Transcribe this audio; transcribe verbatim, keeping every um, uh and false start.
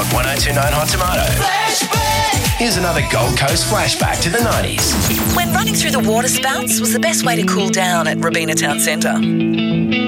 one oh two point nine Hot Tomato. Here's another Gold Coast flashback to the nineties. When running through the water spouts was the best way to cool down at Robina Town Centre.